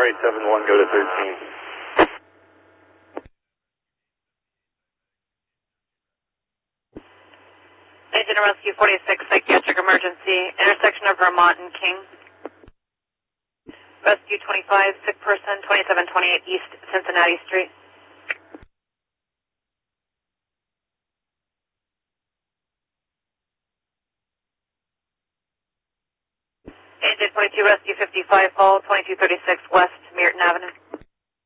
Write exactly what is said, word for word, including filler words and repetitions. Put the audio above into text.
eight seven one, go to thirteen. Agent of Rescue forty-six, psychiatric emergency, intersection of Vermont and King. Rescue twenty-five, sick person, twenty-seven twenty-eight East Cincinnati Street. Agent twenty-two, Rescue fifty-five, fall, twenty-two thirty-six West Merton Avenue.